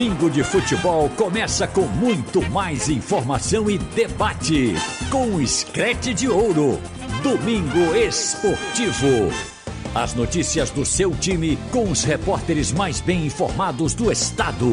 Domingo de futebol começa com muito mais informação e debate. Com o Screte de Ouro. Domingo Esportivo. As notícias do seu time com os repórteres mais bem informados do estado.